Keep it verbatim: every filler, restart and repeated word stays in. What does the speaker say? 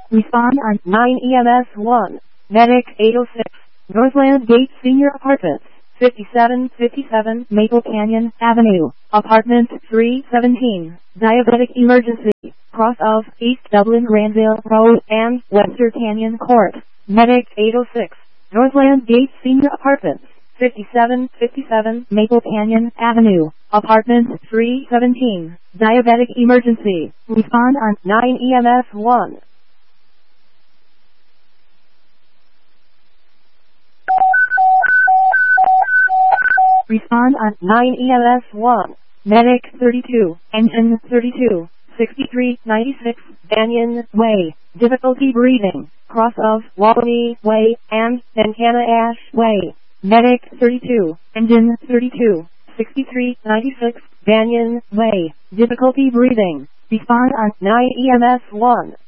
Respond on nine E M S one. Medic eight oh six. Northland Gate Senior Apartments. fifty-seven fifty-seven Maple Canyon Avenue. Apartment three seventeen. Diabetic emergency. Cross of East Dublin Granville Road and Webster Canyon Court. Medic eight oh six. Northland Gate Senior Apartments. fifty-seven fifty-seven Maple Canyon Avenue. Apartment three seventeen. Diabetic emergency. Respond on nine E M S one. Respond on nine E M S one. Medic thirty-two. Engine thirty-two. sixty-three ninety-six Banyan Way. Difficulty breathing. Cross of Wallonie Way and Encana Ash Way. Medic thirty-two. Engine thirty-two. sixty-three ninety-six Banyan Way. Difficulty breathing. Respond on nine E M S one.